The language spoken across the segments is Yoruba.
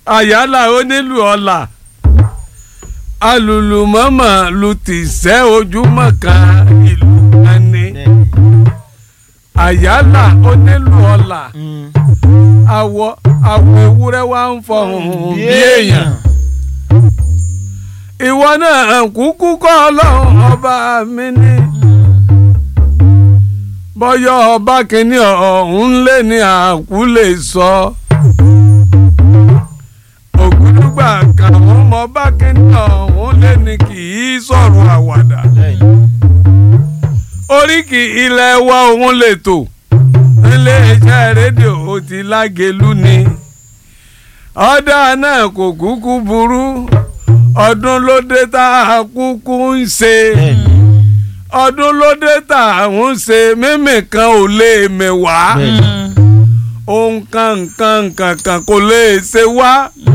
àyálà onílù ọ̀la alùlùmọ́mọ́ lu tìṣẹ́ ojúmọ́ kan ìlú kan ní àyálà onílù ọ̀la àwọ̀ ewúrẹ́ wa ń fọhùn bí èèyàn ìwọ náà kúkú kọ́ ọlọ́run ọba mi ní bọ́yọ̀ ọba kìíní ọ̀hún lé ní àkúlé sọ ògúdúgbà kàwọn ọmọ ọba kìíní ọ̀hún lé ní kì í sọ̀rọ̀ àwàdà oríkì ilẹ̀ wa òun lè tò ilé iṣẹ́ rédíò ti Lágelú ni ọ̀dà náà kò kúkú burú ọdún ló dé tá a kúkú ń ṣe ọdún ló dé tá a ń ṣe mímì kan ò lè mẹ́wàá ohun kankan kò lè ṣe wá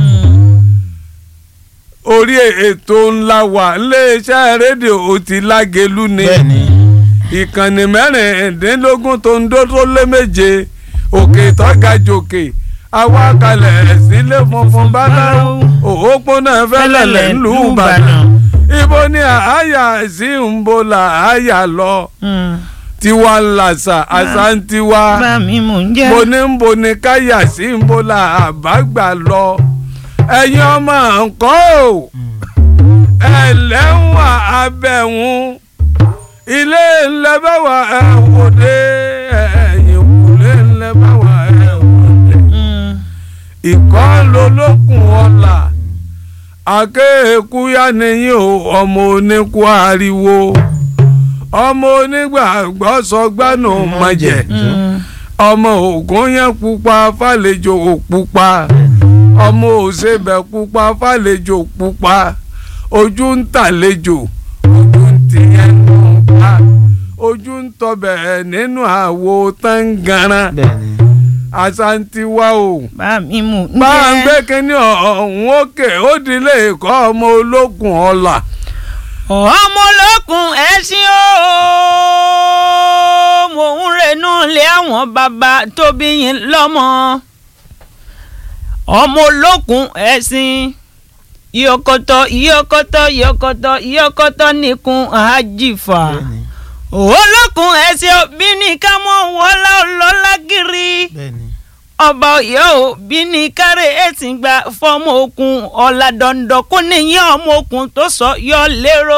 orí ètò ńlá wà iléeṣẹ́ rédíò ti Lágelú ni ìkànnì mẹ́rìndínlógún tó ń dó tó lé méje òkè tó ga jòkè àwa kalẹ̀ sílé funfun báláwo òpópónà fẹ́lẹ̀lẹ̀ ńlùú Ìbàdàn ibo ni àáyà sí ń bo là áyà lọ tiwa làṣà àṣà ń tiwa bo ni káyà sí ń bo là àbágbà lọ ẹ̀yin ọmọ nǹkan o ẹlẹ́wọ̀n abẹ́hùn ilé ńlẹ́ bá wà ẹ̀wòdé ẹ̀yìn kùlé ńlẹ́ bá wà ẹ̀wòdé ìkọ́ lolókun ọ̀la akéèkúyà nìyí o ọmọ oníkú ariwo ọmọ onígbàgbọ́ sọgbánù mọ̀jẹ̀ ọmọ ògùn yẹn pupa fàlejò òpupa ọmọ òṣèbẹ̀ pupa fàlejò pupa ojú ń tàlejò ojú ń tìyẹn nù pa ojú ń tọbẹ̀ nínú àwo tangaran àṣàǹtiwá o bá ń gbé kínní ọ̀hún òkè ó dilé ẹ̀kọ́ ọmọ olókun ọ̀la. ọmọ olókun ẹ̀sìn o mò ń renú lé àwọn bàbá tó bí yín lọ́mọ ọmọ olókun ẹ̀sìn yọkọtọ nìkún àjìfà olókun ẹ̀sìn òbí ní ká mọ̀ wọ́lá ọlọ́lá kiri ọba Ọ̀yọ́ òbí ní kárẹ̀ ẹ̀sìn gba fọ́mọ okun ọ̀la dandan kó níyàn ọmọ okun tó sọ yọ lérò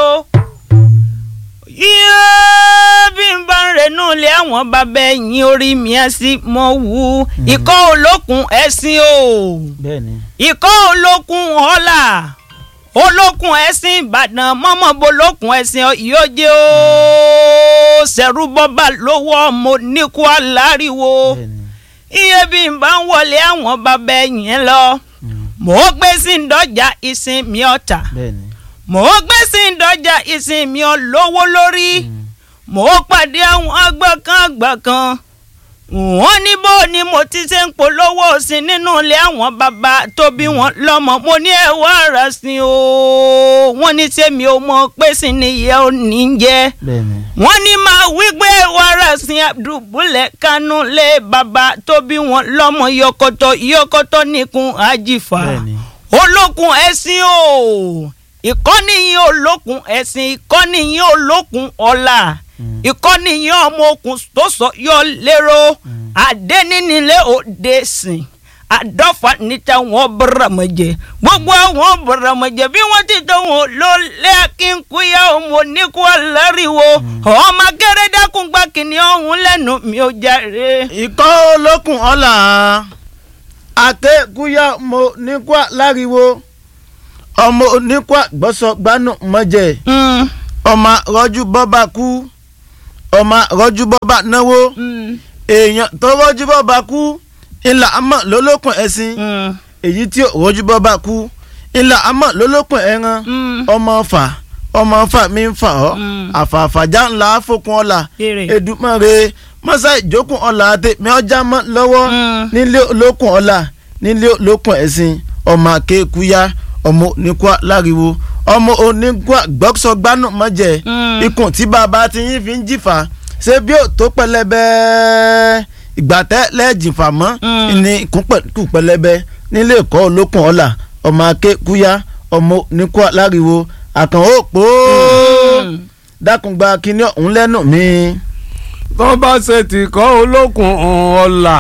bí n bá ń renú lé àwọn bàbá ẹ̀yìn orí mi á sí mọ́ wú ikọ́ olókun ẹ̀sìn o ikọ́ olókun ọ̀la olókun ẹ̀sìn Ìbàdàn mọ́mọ́ bolókun ẹ̀sìn yóò jẹ́ ó ṣẹ̀rú bọ́bà lówó ọmọ níkú aláriwo iye bí n bá ń wọlé àwọn bàbá ẹ̀yìn lọ mò ń gbé sí ìdọ́jà ìsìn mi ọ̀tà mò ń gbé sí ìdọ́jà ìsìn mi olówó lórí mò ń pàdé àwọn àgbà kan wọ́n ní bó ni mo ti ṣe ń polówó sí nínú ilé àwọn bàbá tó bí wọn lọ́mọ mo ní ẹ̀wọ́ ara sí o wọ́n ní sẹ́mi ò mọ̀ pé sí ni ìyá ò ní jẹ́ wọ́n ní máa wí pé ẹ̀wọ́ ara sí àdùbúlẹ̀ kánú lé bàbá tó bí wọn lọ́mọ yọkọtọ nìkún àjìfà olókun ẹ̀sìn o ìkọ́ni yín olókun ẹ̀sìn ìkọ́ni yín olókun ọ̀la ìkọ́ni yín ọmọ okùn tó sọ yọ lérò àdénínilé òde sìn àdọ́fà níta wọn bọ̀rọ̀mọ̀jẹ̀ gbogbo àwọn bọ̀rọ̀mọ̀jẹ̀ bí wọ́n ti tó wọn ló lé akínkúyà ọmọ oníkú aláriwo ọmọ akérèdákùn gbá kìnìún ọ̀hún lẹ́nu mi ò jàre. ìkọ́ olókun ọ̀la akínkúyà ọmọ oníkú aláriwo ọmọ oníkú gbọ́sọ̀gbánú mọ̀jẹ̀ ọmọ rọ́jú bọ́bá kú ọmọ rọ́jú bọ́bá náwó èèyàn tó rọ́jú bọ́bá kú ńlá àmọ́ lólókun ẹ̀sìn èyí tí rọ́jú bọ́bá kú ńlá àmọ́ lólókun ẹran ọmọ fà mí ń fà ọ́ àfààfàjà ńlá fòkun ọ̀la Èdùmàrè mọ́sá ìjókòó ọ̀la tèmi ọjà mọ́ lọ́wọ́ nílé olókun ọ̀la nílé olókun ẹ̀sìn ọmọ akéèkúyà ọmọ oníkú láriwo ọmọ oníkú gbọ́sọ̀gbánú mọ́jẹ̀ ikùn tí bàbá ti yín fi ń jìfà ṣé bí ó tó pẹlẹbẹ ìgbà tẹ́ lẹ́ẹ̀jìfà mọ́ ní ikùn pẹ̀lú pẹlẹbẹ nílé ẹ̀kọ́ olókùn ọ̀la ọmọ akékúyá ọmọ oníkó aláriwo àkànó òpó dákùngbà kínní ọ̀hún lẹ́nu mi. tó bá ṣe ti kọ́ olókùn ọ̀la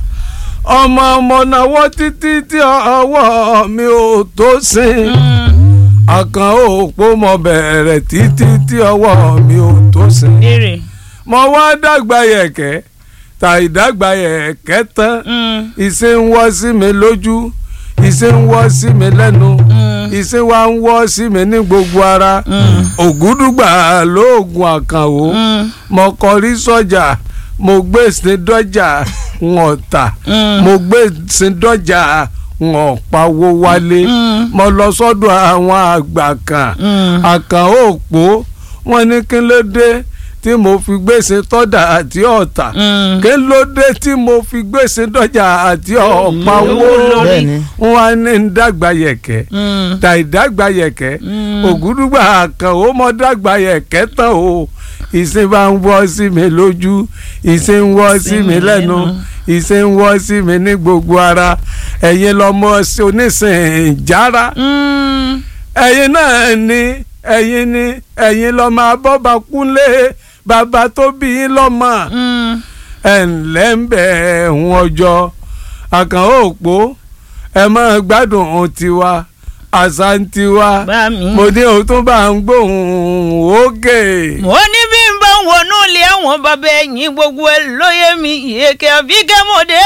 ọmọ náwó títí tí ọwọ́ mi ò tó sin àkànó òpó mo bẹ̀rẹ̀ títí tí ọwọ́ mi ò tó sin mo wá dàgbà yẹ̀kẹ́ tàì dàgbà yẹ̀kẹ́ tán ìṣe ń wọ́ sí mi lójú ìṣe ń wọ́ sí mi lẹ́nu ìṣe wa ń wọ́ sí mi ní gbogbo ara ògúdùgbà lóògùn àkànwó mo kọrí sọ́jà mo gbé sí dọ́jà wọn tà mo gbé sí dọ́jà wọn pawó wálé mo lọ sọ́dọ̀ àwọn àgbà kan àkànwó òpó wọn ní kí ló dé tí mo fi gbèsè tọ́jà àti ọ̀tà kí ló dé tí mo fi gbèsè tọ́jà àti ọ̀páwó wọn á ní dàgbà yẹ̀kẹ́ tàì dàgbà yẹ̀kẹ́ ògúdùgbà àkànwó mọ́ dàgbà yẹ̀kẹ́ tán o ìsìn bá ń wọ́ sí mi lójú ìsìn ń wọ́ sí mi lẹ́nu ìsìn ń wọ́ sí mi ní gbogbo ara ẹ̀yin lọ́mọ onísìn jára ẹ̀yin náà ni ẹ̀yin lọ́mọ abọ́ba kúnlé bàbá tó bí yín lọ́mọ ẹ̀ ǹlẹ́ ń bẹ̀ ẹ̀hún ọjọ́ àkànó òpó ẹ máa gbádùn ohun tiwa àṣà ń tiwa mo ní òun tó bá ń gbóhùn òkè. mo ní bí n bá ń wọnú ilé àwọn bàbá ẹ̀yìn gbogbo ẹ̀ lóye mi ìyèkè àbíkẹ́mọ̀dé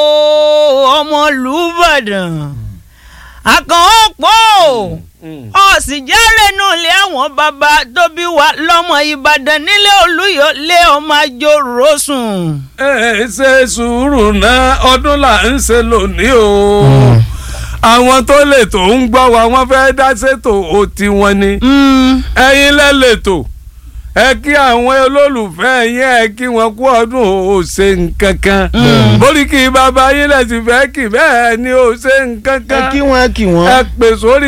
ọmọ Olúbàdàn àkànó òpó ọ̀sìnjáre nù lé àwọn bàbá tó bí wa lọ́mọ Ìbàdàn nílé Olúyọ̀lé ọmọ àjòrò sùn. ẹ ṣe sùúrù náà ọdún là ń ṣe lónìí o àwọn tó lè tó ń gbọ́ wa wọ́n fẹ́ dá ṣètò òtí wọn ni ẹ̀yin lẹ́lẹ̀tò ẹ kí àwọn olólùfẹ́ yín ẹ kí wọn kú ọdún ò ṣe nǹkan kan bórí kí bàbá yín lè ti fẹ́ kí bẹ́ẹ̀ ni ò ṣe nǹkan kan ẹ kí wọn. ẹ pè sórí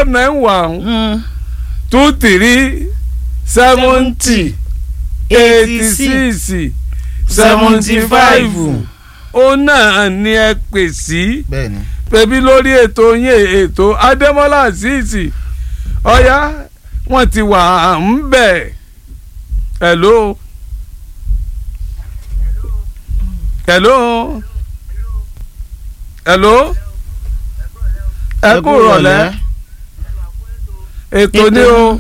091 23 70 86 75 ó náà ni ẹ pè sí pẹ̀bí lórí ètò yín ètò Adémọ́lá Azeez ọ̀yá wọ́n ti wà ń bẹ̀. Hello. ẹ kú rọ̀lẹ́ ètò ní o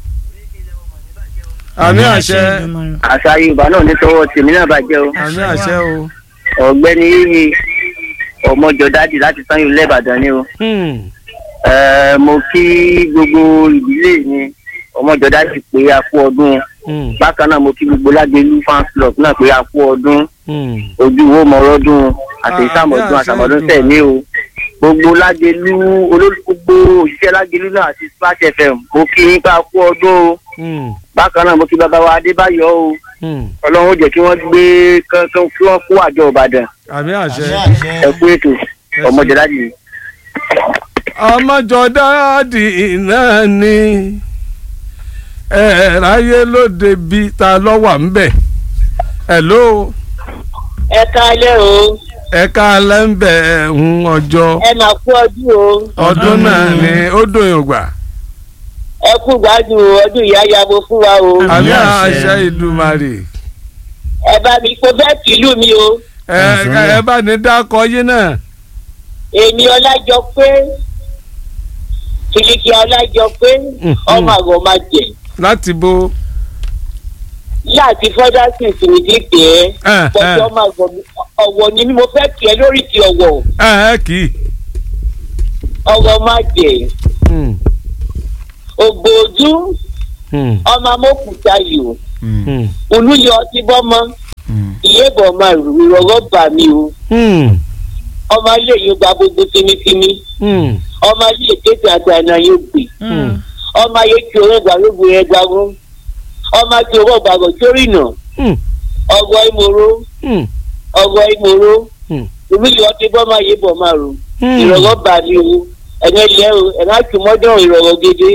àmì àṣẹ. àṣà Yorùbá náà ní tọwọ́ tèmi náà bàjẹ́ o. àmì àṣẹ o. ọ̀gbẹ́ni yìí ọmọjọ dáàdì láti Sanyo lẹ́bàdàn ni o. mo kí gbogbo ìdílé mi ọmọjọ dáàdì pé a kú ọdún. bákan náà mo kí gbogbo Lágelú fans club náà pé a kú ọdún. ojú wo mọ̀rọ́dún àti ìsàmọ̀dún àtàmọ̀dún tẹ̀lé o. gbogbo Lágelú gbogbo òṣìṣẹ́ Lágelú náà àti Splash FM mo kí yín pé a kú ọdún o. bákan náà mo kí bàbá wa Adébáyọ̀ o. Ọlọ́run jẹ́ kí wọ́n gbé kankan kí wọ́n kó àjọ Ìbàdàn. àmì àṣẹ. ẹ kú ètò ọmọjọ dáàdì. ọmọjọ dáàdì náà ni ráyé lóde bí ta lọ́wọ́ ń bẹ̀. Hello. ẹ káalẹ́ o. ẹ káalẹ́ ń bẹ̀ ń ọjọ́. ẹ máa kú ọdún o. ọdún náà ni ó dùn yóò gbà. ẹ kú gbádùn ọdún ìyá yabo fún wa o. àmì àṣẹ Ìdùmarè. ẹ bá mi kó bẹ́ẹ̀ kìlú mi o. ẹ bá ní dákọ yín náà. èmi Ọlájọpé kìlìkì Ọlájọpé ọmọ àgọ́ máa jẹ. láti bo. láti fọ́dá sí ìsinmi pé pọ̀jù ọmọ àgọ́ ọ̀wọ̀ ni mo fẹ́ kí ẹ lórí ti ọ̀wọ̀. kì í. ọ̀wọ̀ máa jẹ. ògbójú ọmọ amókùúta yìí olùyọ ọtí bọ́mọ ìyẹ́bọ̀ máa rọ̀rọ̀ bà mí o ọmọ ilé yóò gba gbogbo tímítímí ọmọ ilé kéde àgbàna yóò gbé ọmọ ayé tí owó gbà lóògùn yẹn gbàgbó ọmọ tí owó gbàgbọ́ sórí nà ọgọ ìmọ̀ró olùyọ ọtí bọ́mọ ìyẹ́bọ̀ máa rò ìrọ̀rọ̀ bà mí o ẹ̀yẹ́ lẹ́ o ẹ̀rọ àti mọ́dọ̀ ìrọ̀rọ̀ gidi.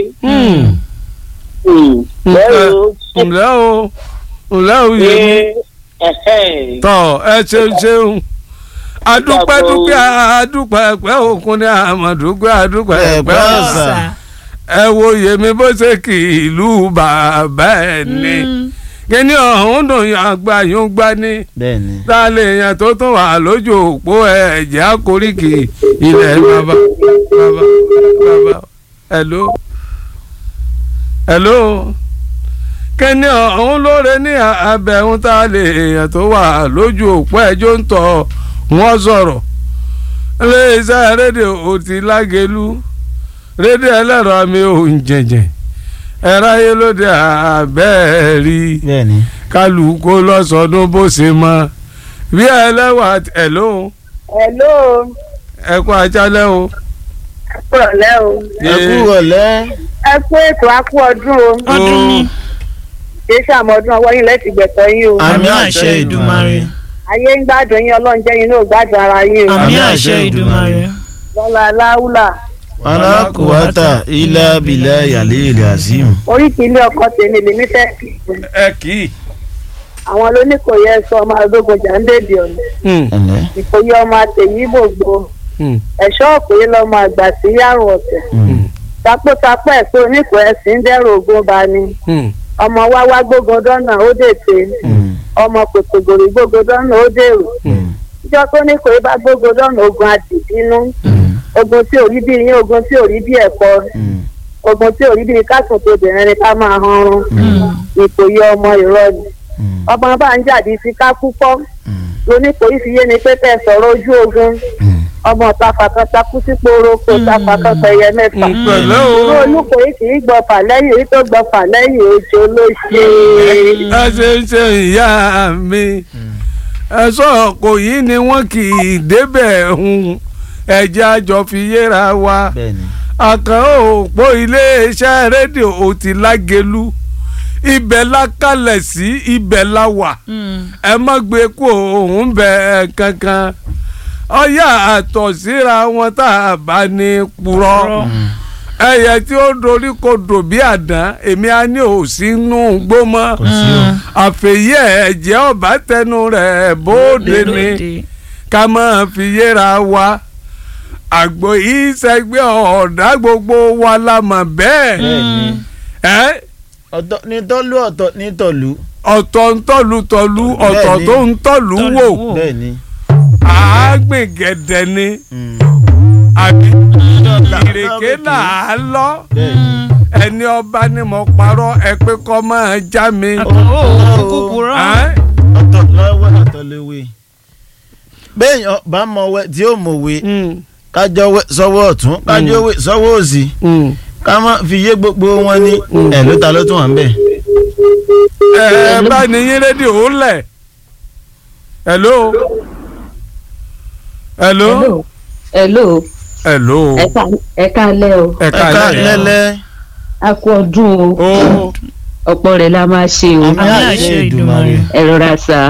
ǹlẹ́ o yé mi tọ́ ẹ ṣeun adúpẹ́ pẹ́ òkun ni àmọ̀dúpẹ́ adúpẹ́ pẹ́ ọ̀sà ẹ wo yèmí bó ṣe kì ìlú bàbá ẹ̀ ní kíní ọ̀hún dùn àgbà yóò gbá ní tá lè yàn tó tún wà lójú òpó ẹ̀jẹ̀ àkóríkì ilẹ̀ bàbá hello kíní ọ̀hún lóore ní abẹ́hún tá lè yàn tó wà lójú òpó ẹjọ́ ń tọ̀ wọ́n sọ̀rọ̀ iléeṣẹ́ rédíò òtí lágẹ̀lú rédíò ẹlẹ́rọ mi ò ń jẹ̀jẹ̀ ẹ̀ráyé lóde àbẹ́ẹ̀rí kálukú lọ́sọdún bó ṣe mọ bí ẹlẹ́wà hello. ẹ kú àjálẹ́ o. ẹ kú ọ̀lẹ́ o. ẹ kú ọ̀lẹ́. ẹ kú ètò akú ọdún o. ọdún ni. kì í ṣàmọ́dún ọwọ́ yín lẹ́sìn gbẹ̀tọ̀ yín o. àmì àṣẹ Ìdùmarè. ayé ń gbádùn yín ọlọ́run jẹ́ yín náà gbádùn ara yín o. àmì àṣẹ Ìdùmarè. lọ́la aláwùlà. alákùwátà ilá bìlá yàlẹ́ ilẹ̀ àzíìmù. oríkì ilé ọkọ tèmi lèmi fẹ́ kí. ẹ kì í. àwọn lóníkòyí ẹ̀sọ́ ọmọ àdógún jàǹdéèdì ọ̀nà. ìkòyí ọmọ àtẹ̀yí gbogbo. ẹ̀ṣọ́ òkòyí lọ́mọ àgbà sí yàrá ọ̀tẹ̀. tapótapó ẹ̀pẹ́ oníkòyí ẹ̀sìn ń dẹ́rù ogun bá ní. ọmọ wáwá gbógun dọ́nà ó dètè. ọmọ kòtògòrì gbógun dọ́nà ó dèrò. ìjọ tó níkòyí bá gbógun dọ́nà ogun àdìbínú. ogun tí ò rí bí yín ogun tí ò rí bí ẹ̀kọ́ ogun tí ò rí bí kásùn tó bẹ̀rẹ̀ ni ká máa hanrun ìkòyí ọmọ ìrọ̀lì ọmọ bá ń jáde sí ká púpọ̀ lóníkòyí fi yé ni pé tẹ̀ sọ̀rọ̀ ojú ogun ọmọ tafa kan takú sí poroko tafa kan pẹ̀yẹ mẹ́fà ìlú olúkòyí kì í gbọ́fà lẹ́yìn èyí tó gbọ́fà lẹ́yìn ojo ló ṣe. ẹ ṣe ń ṣe ìyá mi ẹ̀ṣọ́ kò yí ni wọ́n kì í débẹ̀ hun ẹ̀jẹ̀ àjọ fi yéra wa àkàn òpó iléeṣẹ́ rédíò òtí lágẹ̀lú ibẹ̀ la kalẹ̀ sí ibẹ̀ la wà ẹ má gbé kú òun bẹ̀ kankan ọyá àtọ̀ síra wọn tá a bá ní purọ́ ẹyẹ tí ó dorí kodò bí àdán èmi á ní òsínú gbómọ àfẹ̀yẹ ẹ̀jẹ̀ ọ̀bá tẹnu rẹ̀ bóde ni ká máa fi yéra wa àgbò yìí ṣẹgbẹ́ ọ̀dà gbogbo wa la mọ̀ bẹ́ẹ̀. ọ̀tọ̀ ní tọ́lú ọ̀tọ̀ ní tọ̀lú. ọ̀tọ̀ ń tọ̀lú tọ̀lú ọ̀tọ̀ tó ń tọ̀lú wò. àágbìn gẹ̀dẹ̀ ni àbí ìrèké náà lọ ẹni ọba ni mo parọ́ ẹ pé kọ́ máa já mi. ọ̀tọ̀ lọ́wọ́ ọ̀tọ̀ léwé bẹ́ẹ̀ bá mọ̀wé tí ó mọ̀wé kájọ sọ́wọ́ ọ̀tún kájọ sọ́wọ́ òsì ká má fi yé gbogbo wọn ní ẹ̀ ló ta ló tún wà ń bẹ̀. bá ní yín rédíò lẹ̀ hello. ẹ káalẹ́ o. ẹ káalẹ́. a kú ọdún o ọ̀pọ̀ rẹ̀ la máa ṣe o. àmì àṣẹ Ìdùmarè. ẹ rọra sá.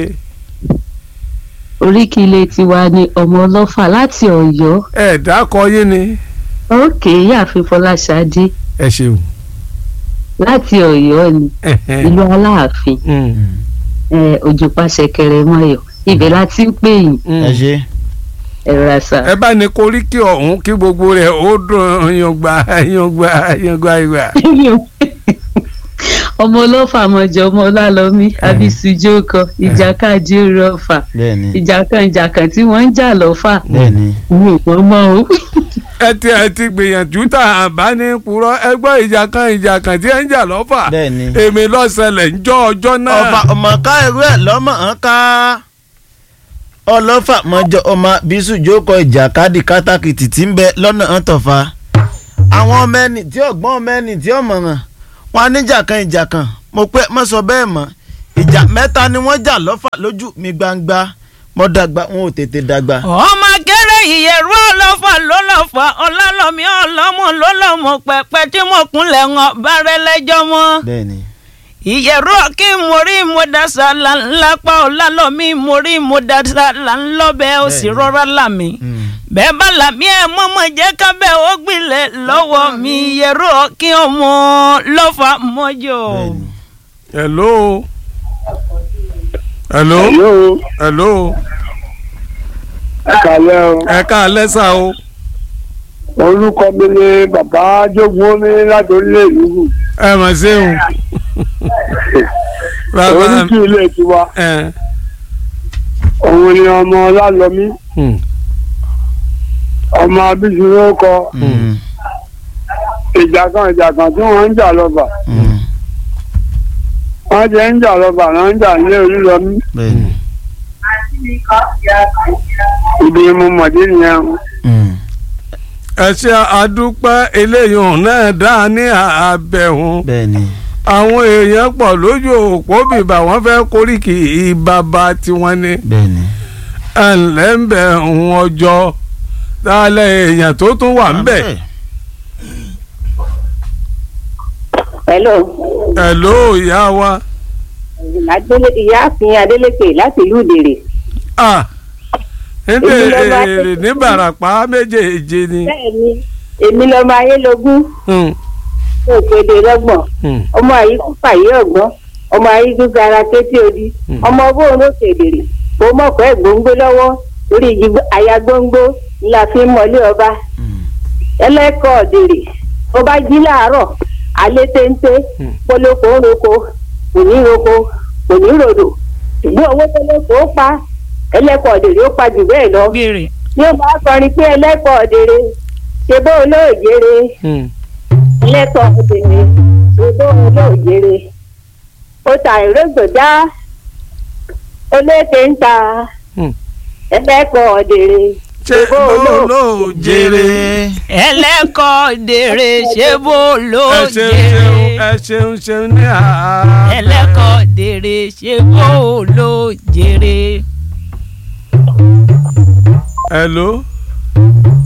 oríkì ilé tiwa ni ọmọ ọlọ́fà láti Ọ̀yọ́. ẹ dákọ yín ni. òkè yààfin Fọláṣadé. ẹ ṣeun. láti Ọ̀yọ́ ni ìlú Aláàfin òjòpá ṣẹ̀kẹ̀rẹ̀ mọ́yọ̀ ibẹ̀ la ti ń pè yín. ẹ ṣe. ẹ rọra sá. ẹ bá ní koríkì ọ̀hún kí gbogbo rẹ̀ ó dùn yangba. ọmọ ọlọ́fà mọ̀jọ ọmọ ọlálọ́mí abisujókọ ìjàkadì orí ọ̀fà ìjàkan tí wọ́n ń jà lọ́fà mi ò pọ́n mọ́ o. ẹ ti gbìyànjú tá a bá ní purọ́ ẹgbẹ́ ìjàkan tí ẹ ń jà lọ́fà èmi lọ́sẹ̀lẹ̀ ń jọ́ ọjọ́ náà. ọba ọmọ ká irú ẹ̀ lọ́mọ ń ká ọlọ́fà mọ̀jọ ọmọ bisujókọ ìjàkadì kátàkìtì tí ń bẹ lọ́nà àtọ̀fà àwọn ọmọ ẹni tí ọgbọ́n ọmọ ẹni tí ọmọràn wọn níjàkan ìjàkan mo pé má sọ bẹ́ẹ̀ mọ́ ìjà mẹ́ta ni wọ́n jà lọ́fà lójú mi gbangba mo dàgbà wọn ò tètè dàgbà. ọmọ kéré ìyẹ̀rú ọlọ́fà lọ́lọ́fà ọlálọ́mí ọlọ́mọ lọ́lọ́mọ pẹ̀pẹ́ tí mo kúnlẹ̀ wọn bárẹ́ lẹ́jọ́ mọ́. bẹ́ẹ̀ni. ìyẹ̀rú kí mo rí mo dasa là ń lápá ọlálọ́mí mo rí mo dasa là ń lọ́bẹ̀ ó sì rọra làmì. bẹ́ẹ̀ bá làmì ẹ̀ mọ́mọ́ jẹ́ kábẹ́ ó gbilẹ̀ lọ́wọ́ mi ìyẹ̀rú kí ọmọ lọ́fà mọ́jọ́. hello. kàlẹ́ o. ẹ káalẹ́ sà o. orúkọ mi ni bàbá jogun omi láti orílẹ̀ ìlú. ẹ mọ̀ ṣeun. oríkì ilé tiwa. òun ni ọmọ ọlálọ́mí. ọmọ abísúró kọ. ìjà kan tí wọ́n ń jà lọ́ba. wọ́n jẹ́ ń jà lọ́ba náà ń jà nílé Olúlọ́mí. ibi mo mọ̀dé nìyẹn. ẹ ṣe àdúpẹ́ eléyìí náà dá ní àbẹ̀hùn. àwọn èèyàn pọ̀ lójú òpó bìbà wọ́n fẹ́ koríki bàbá tiwọn ni. ẹ ǹlẹ́ ń bẹ̀ ń ọjọ́ tálẹ̀ èèyàn tó tún wà ń bẹ̀. hello ìyá wa. ìyáàfin Adélékè láti ìlú Ìdèrè. èrè ní Bàràpá méjèèjì ni. bẹ́ẹ̀ni èmi lọmọ Ayélogún. òkèdè lọ́gbọ̀n ọmọ àyíkú fàyè ọ̀gbọ́n ọmọ àyíkú gara kété odi ọmọ bóun ló kédèrè kó mọ̀kọ́ ẹ̀gbóngbó lọ́wọ́ lórí igi ayagbóngbó ńlá fi ń mọ̀lé ọba. ẹlẹ́kọ̀ọ́ dèrè ọba jí láàárọ̀ alẹ́ téńté polówó ń roko kò ní roko kò ní ròdò ṣùgbọ́n owó polówó pa ẹlẹ́kọ̀ọ́ dèrè ó pa jù bẹ́ẹ̀ lọ. yóò máa kọrin pé ẹlẹ́kọ̀ọ́ dèrè ṣe bó olóòjèrè ẹlẹ́kọ̀ọ́ dèrè ṣe bó olóòjèrè ó ta ìrẹ́gbẹ̀dá olóòtú ń ta ẹlẹ́kọ̀ọ́ dèrè ṣe bó olóòjèrè ẹlẹ́kọ̀ọ́ dèrè ṣe bó olóòjèrè ẹ ṣeun ní ẹlẹ́kọ̀ọ́ dèrè ṣe bó olóòjèrè. hello.